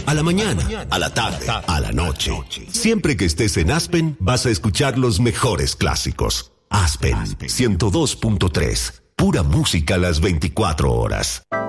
a la mañana, a la tarde, a la noche. Siempre que estés en Aspen, vas a escuchar los mejores clásicos. Aspen 102.3. Pura música a las 24 horas.